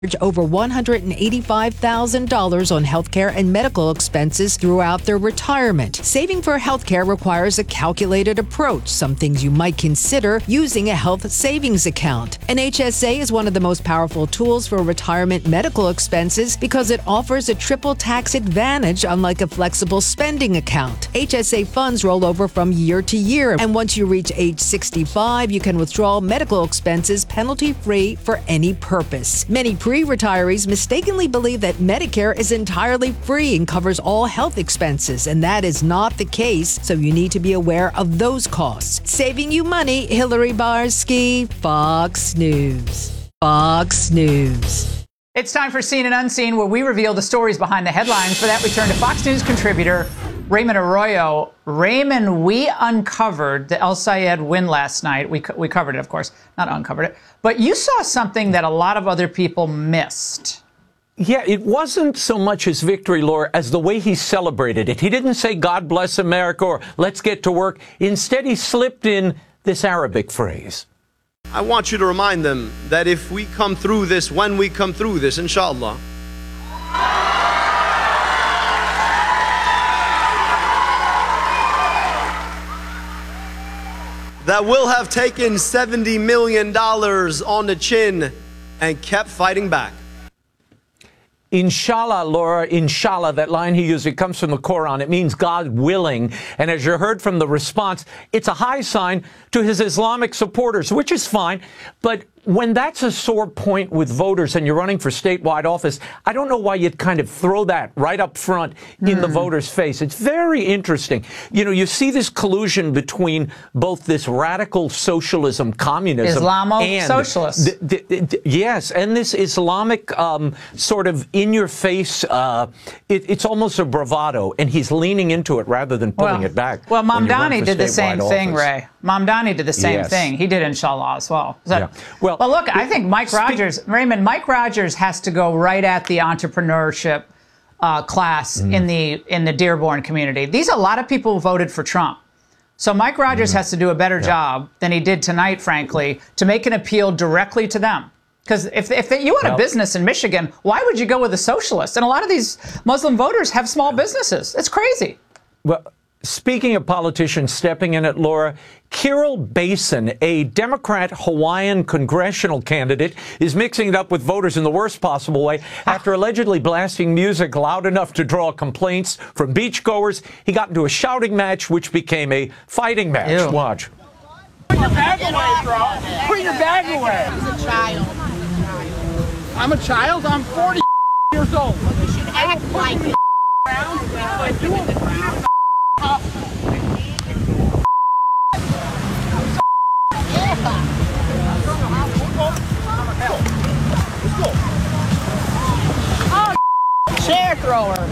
over $185,000 on healthcare and medical expenses throughout their retirement. Saving for healthcare requires a calculated approach, some things you might consider using a health savings account. An HSA is one of the most powerful tools for retirement medical expenses because it offers a triple tax advantage, unlike a flexible spending account. HSA funds roll over from year to year, and once you reach age 65, you can withdraw medical expenses penalty-free for any purpose. Many pre-retirees mistakenly believe that Medicare is entirely free and covers all health expenses, and that is not the case, so you need to be aware of those costs. Saving you money, Hillary Barsky, Fox News. Fox News. It's time for Seen and Unseen, where we reveal the stories behind the headlines. For that, we turn to Fox News contributor Raymond Arroyo. Raymond, we uncovered the El Sayed win last night. We covered it, of course, not uncovered it. But you saw something that a lot of other people missed. Yeah, it wasn't so much his victory, Laura, as the way he celebrated it. He didn't say, God bless America, or let's get to work. Instead, he slipped in this Arabic phrase. I want you to remind them that if we come through this, when we come through this, inshallah, that we'll have taken $70 million on the chin and kept fighting back. Inshallah, Laura, inshallah, that line he used, it comes from the Quran. It means God willing. And as you heard from the response, it's a high sign to his Islamic supporters, which is fine. But when that's a sore point with voters and you're running for statewide office, I don't know why you'd kind of throw that right up front in the voters' face. It's very interesting. You know, you see this collusion between both this radical socialism, communism, Islamo-socialist. Yes, and this Islamic sort of in-your-face, it's almost a bravado, and he's leaning into it rather than pulling it back. Well, Mamdani did the same thing, Ray. Mamdani did the same thing. He did inshallah as well. Well, look, I think Mike Rogers, Raymond, Mike Rogers has to go right at the entrepreneurship class in the Dearborn community. These are a lot of people who voted for Trump. So Mike Rogers has to do a better job than he did tonight, frankly, to make an appeal directly to them. Because if you had a business in Michigan, why would you go with a socialist? And a lot of these Muslim voters have small businesses. It's crazy. Well, speaking of politicians stepping in it, Laura, Kirill Basin, a Democrat Hawaiian congressional candidate, is mixing it up with voters in the worst possible way. After allegedly blasting music loud enough to draw complaints from beachgoers, he got into a shouting match, which became a fighting match. Ew. Watch. Put your bag away, bro. Put your bag away. He's a child. I'm a child? I'm 40 years old. You should act like it. Chair thrower.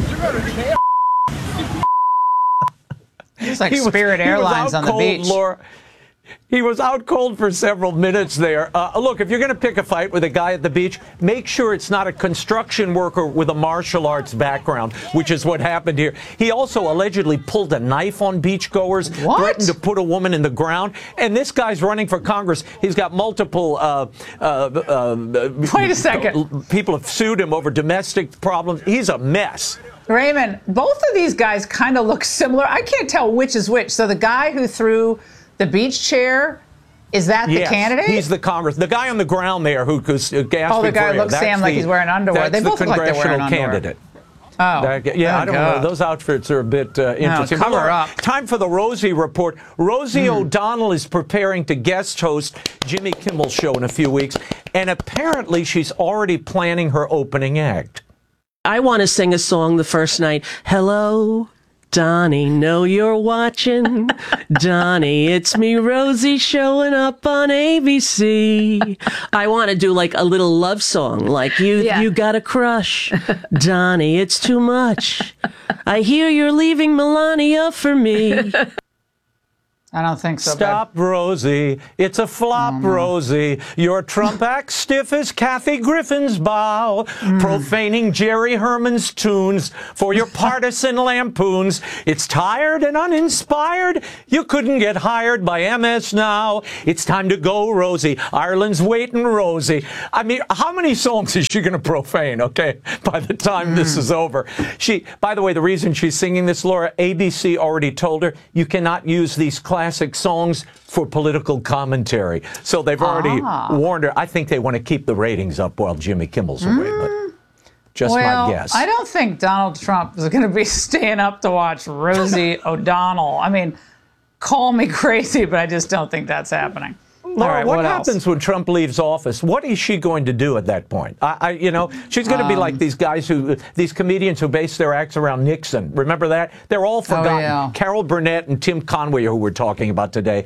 It's like Spirit Airlines on the beach. Laura. He was out cold for several minutes there. Look, if you're going to pick a fight with a guy at the beach, make sure it's not a construction worker with a martial arts background, which is what happened here. He also allegedly pulled a knife on beachgoers, threatened to put a woman in the ground. And this guy's running for Congress. He's got multiple Wait a second. People have sued him over domestic problems. He's a mess. Raymond, both of these guys kind of look similar. I can't tell which is which. So the guy who threw the beach chair, is that the candidate? He's the the guy on the ground there who's gasping. Oh, the guy looks Sam like he's wearing underwear. They both look like they're wearing underwear. Candidate. Oh, I don't know. Those outfits are a bit interesting. Cover up. Time for the Rosie Report. Rosie O'Donnell is preparing to guest host Jimmy Kimmel's show in a few weeks, and apparently she's already planning her opening act. I want to sing a song the first night. Hello, Donnie, know you're watching. Donnie, it's me, Rosie, showing up on ABC. I want to do like a little love song, like you got a crush. Donnie, it's too much. I hear you're leaving Melania for me. I don't think so. Stop, Rosie. It's a flop, Rosie. Your Trump act stiff as Kathy Griffin's bow, profaning Jerry Herman's tunes for your partisan lampoons. It's tired and uninspired. You couldn't get hired by MS Now. It's time to go, Rosie. Ireland's waiting, Rosie. I mean, how many songs is she going to profane, okay, by the time this is over? By the way, the reason she's singing this, Laura, ABC already told her you cannot use these classic songs for political commentary. So they've already warned her. I think they want to keep the ratings up while Jimmy Kimmel's away, but just my guess. I don't think Donald Trump is going to be staying up to watch Rosie O'Donnell. I mean, call me crazy, but I just don't think that's happening. Laura, what happens when Trump leaves office? What is she going to do at that point? She's going to be like these comedians who base their acts around Nixon. Remember that? They're all forgotten. Oh, yeah. Carol Burnett and Tim Conway, who we're talking about today.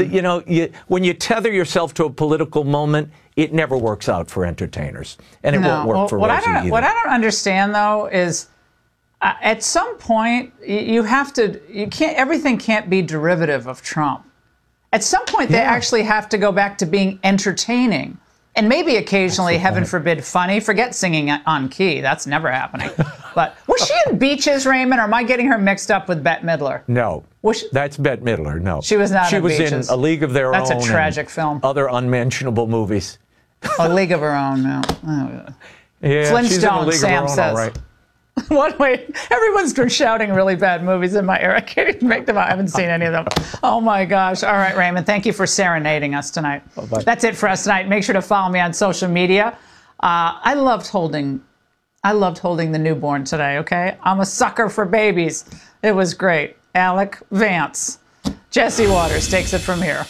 When you tether yourself to a political moment, it never works out for entertainers, and it won't work for Rosie either. What I don't understand, though, is at some point everything can't be derivative of Trump. At some point, they actually have to go back to being entertaining and maybe occasionally, heaven forbid, funny. Forget singing on key. That's never happening. But was she in Beaches, Raymond, or am I getting her mixed up with Bette Midler? No. That's Bette Midler, no. She was not in Beaches. She was in A League of Their Own. That's a tragic film. Other unmentionable movies. A League of Her Own, no. Yeah, Flintstone, Sam says. All right. One way, everyone's been shouting really bad movies in my era. I can't even make them out. I haven't seen any of them. Oh my gosh. All right, Raymond, thank you for serenading us tonight. Bye-bye. That's it for us tonight. Make sure to follow me on social media. I loved holding the newborn today, okay? I'm a sucker for babies. It was great. Alec Vance. Jesse Waters takes it from here.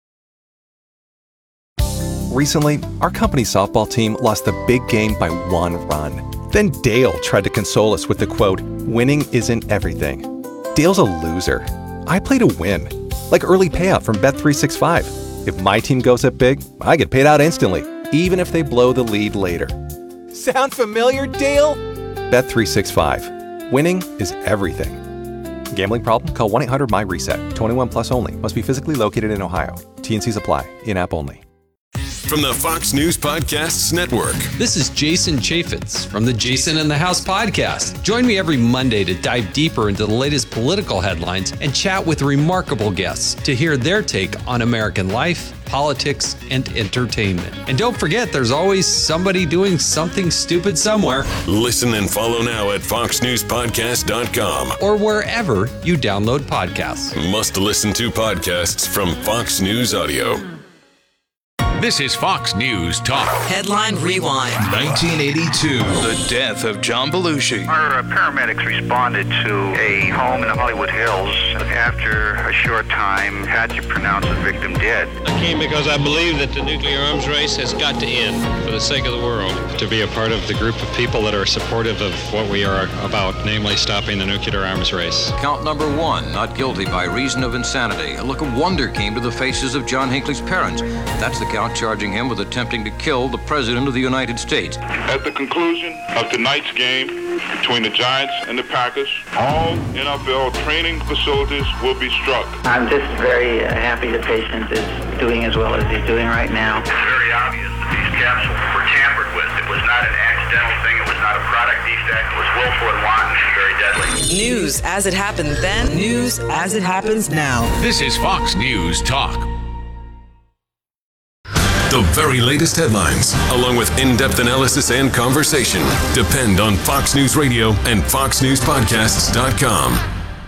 Recently, our company's softball team lost the big game by 1 run. Then Dale tried to console us with the quote, "Winning isn't everything." Dale's a loser. I play to win. Like early payout from Bet365. If my team goes up big, I get paid out instantly, even if they blow the lead later. Sound familiar, Dale? Bet365. Winning is everything. Gambling problem? Call 1-800-MY-RESET. 21 plus only. Must be physically located in Ohio. T&Cs apply. In-app only. From the Fox News Podcasts Network. This is Jason Chaffetz from the Jason in the House podcast. Join me every Monday to dive deeper into the latest political headlines and chat with remarkable guests to hear their take on American life, politics, and entertainment. And don't forget, there's always somebody doing something stupid somewhere. Listen and follow now at foxnewspodcast.com or wherever you download podcasts. Must listen to podcasts from Fox News Audio. This is Fox News Talk. Headline Rewind. 1982. The death of John Belushi. Our paramedics responded to a home in the Hollywood Hills. After a short time, had to pronounce the victim dead. I came because I believe that the nuclear arms race has got to end for the sake of the world. To be a part of the group of people that are supportive of what we are about, namely stopping the nuclear arms race. Count number 1, not guilty by reason of insanity. A look of wonder came to the faces of John Hinckley's parents. That's the count charging him with attempting to kill the President of the United States. At the conclusion of tonight's game between the Giants and the Packers, all NFL training facilities will be struck. I'm just very happy the patient is doing as well as he's doing right now. It's very obvious that these capsules were tampered with. It was not an accidental thing. It was not a product defect. It was willful and wanton and very deadly. News as it happened then, news as it happens now. This is Fox News Talk. The very latest headlines, along with in-depth analysis and conversation, depend on Fox News Radio and foxnewspodcasts.com.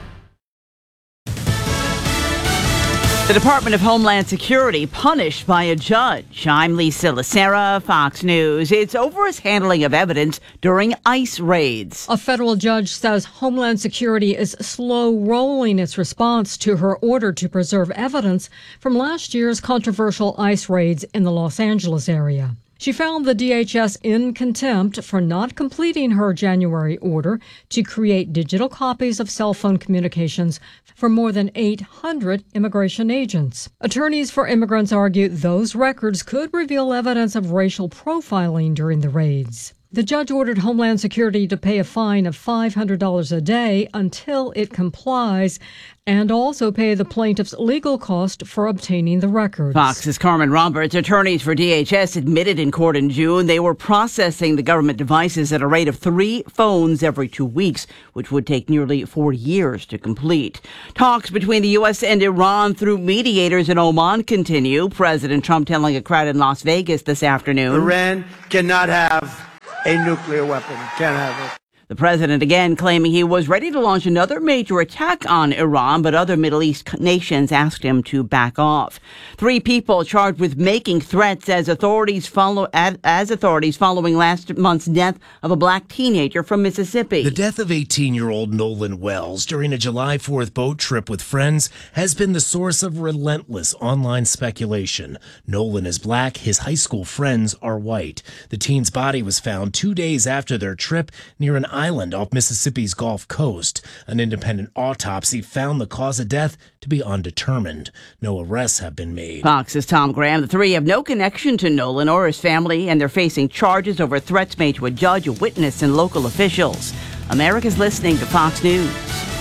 The Department of Homeland Security punished by a judge. I'm Lisa Lacera, Fox News. It's over his handling of evidence during ICE raids. A federal judge says Homeland Security is slow-rolling its response to her order to preserve evidence from last year's controversial ICE raids in the Los Angeles area. She found the DHS in contempt for not completing her January order to create digital copies of cell phone communications for more than 800 immigration agents. Attorneys for immigrants argue those records could reveal evidence of racial profiling during the raids. The judge ordered Homeland Security to pay a fine of $500 a day until it complies, and also pay the plaintiff's legal cost for obtaining the records. Fox's Carmen Roberts, attorneys for DHS, admitted in court in June they were processing the government devices at a rate of 3 phones every 2 weeks, which would take nearly 4 years to complete. Talks between the U.S. and Iran through mediators in Oman continue. President Trump telling a crowd in Las Vegas this afternoon, Iran cannot have a nuclear weapon. Can't have it. The president again claiming he was ready to launch another major attack on Iran, but other Middle East nations asked him to back off. 3 people charged with making threats as authorities following last month's death of a black teenager from Mississippi. The death of 18-year-old Nolan Wells during a July 4th boat trip with friends has been the source of relentless online speculation. Nolan is black. His high school friends are white. The teen's body was found 2 days after their trip near an island off Mississippi's Gulf Coast. An independent autopsy found the cause of death to be undetermined. No arrests have been made. Fox's Tom Graham. The 3 have no connection to Nolan or his family, and they're facing charges over threats made to a judge, a witness, and local officials. America's listening to Fox News.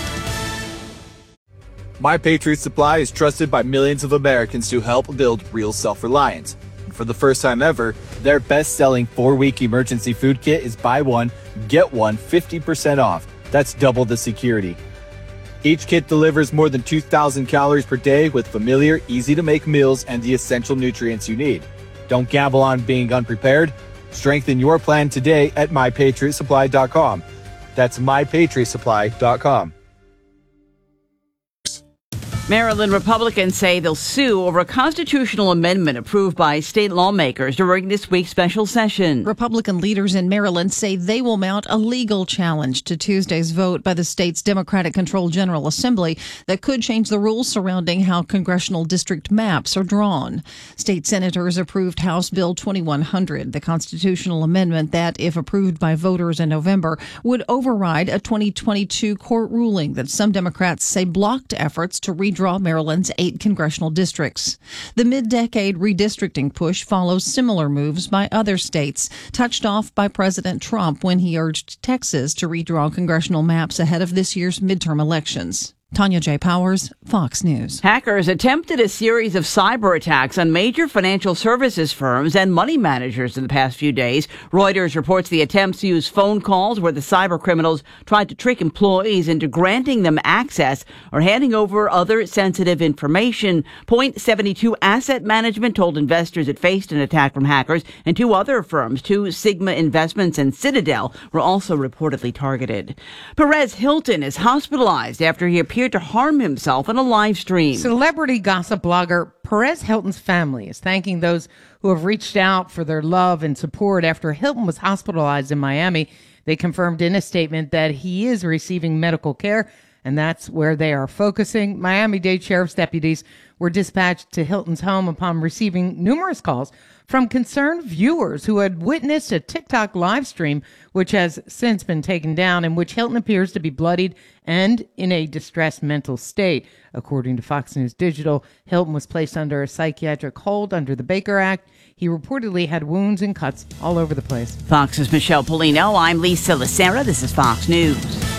My Patriot Supply is trusted by millions of Americans to help build real self-reliance. For the first time ever, their best-selling 4-week emergency food kit is buy one, get one 50% off. That's double the security. Each kit delivers more than 2,000 calories per day with familiar, easy-to-make meals and the essential nutrients you need. Don't gamble on being unprepared. Strengthen your plan today at MyPatriotSupply.com. That's MyPatriotSupply.com. Maryland Republicans say they'll sue over a constitutional amendment approved by state lawmakers during this week's special session. Republican leaders in Maryland say they will mount a legal challenge to Tuesday's vote by the state's Democratic-controlled General Assembly that could change the rules surrounding how congressional district maps are drawn. State senators approved House Bill 2100, the constitutional amendment that, if approved by voters in November, would override a 2022 court ruling that some Democrats say blocked efforts to redraw Maryland's 8 congressional districts. The mid-decade redistricting push follows similar moves by other states, touched off by President Trump when he urged Texas to redraw congressional maps ahead of this year's midterm elections. Tanya J. Powers, Fox News. Hackers attempted a series of cyber attacks on major financial services firms and money managers in the past few days. Reuters reports the attempts used phone calls where the cyber criminals tried to trick employees into granting them access or handing over other sensitive information. Point72 Asset Management told investors it faced an attack from hackers, and 2 other firms, Sigma Investments and Citadel, were also reportedly targeted. Perez Hilton is hospitalized after he appeared to harm himself in a live stream. Celebrity gossip blogger Perez Hilton's family is thanking those who have reached out for their love and support after Hilton was hospitalized in Miami. They confirmed in a statement that he is receiving medical care, and that's where they are focusing. Miami-Dade Sheriff's deputies were dispatched to Hilton's home upon receiving numerous calls from concerned viewers who had witnessed a TikTok live stream, which has since been taken down, in which Hilton appears to be bloodied and in a distressed mental state. According to Fox News Digital, Hilton was placed under a psychiatric hold under the Baker Act. He reportedly had wounds and cuts all over the place. Fox's Michelle Polino. I'm Lisa Lacera. This is Fox News.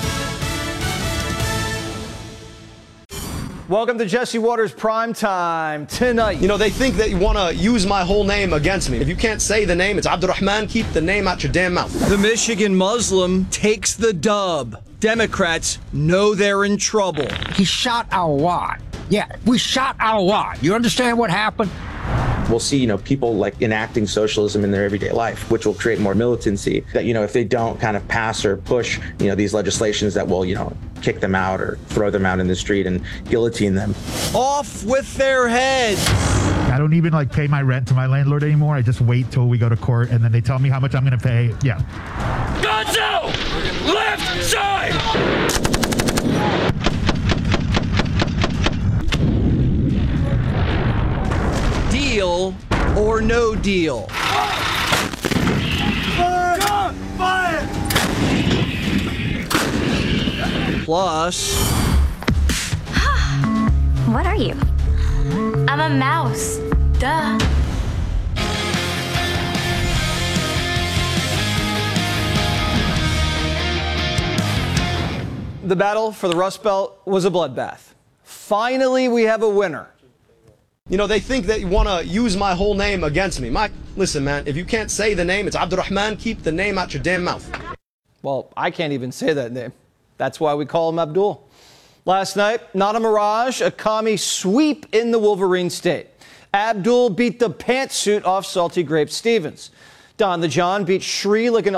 Welcome to Jesse Waters Prime Time tonight. You know, they think that you want to use my whole name against me. If you can't say the name, it's Abdurrahman. Keep the name out your damn mouth. The Michigan Muslim takes the dub. Democrats know they're in trouble. He shot our lot. Yeah, we shot our lot. You understand what happened? We'll see, people like enacting socialism in their everyday life, which will create more militancy. That, if they don't kind of pass or push, these legislations that will, kick them out or throw them out in the street and guillotine them. Off with their heads. I don't even pay my rent to my landlord anymore. I just wait till we go to court and then they tell me how much I'm going to pay. Yeah. Guns out! Left side! Deal or no deal? Fire! Fire! Plus... What are you? I'm a mouse. Duh. the battle for the Rust Belt was a bloodbath. Finally, we have a winner. You know, they think that you want to use my whole name against me. Mike, listen, man, if you can't say the name, it's Abdurrahman, keep the name out your damn mouth. Well, I can't even say that name. That's why we call him Abdul. Last night, not a mirage, a commie sweep in the Wolverine State. Abdul beat the pantsuit off Salty Grape Stevens. Don the John beat Shri looking